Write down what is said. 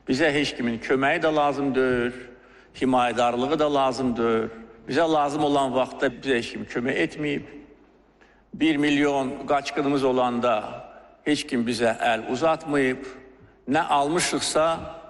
Bizə heç kimin köməyi də lazımdır, himayədarlığı da lazımdır. Bizə lazım olan vaxtda bizə heç kim kömək etməyib. 1 milyon qaçqınımız olanda heç kim bizə əl uzatmayıb. Nə almışıqsa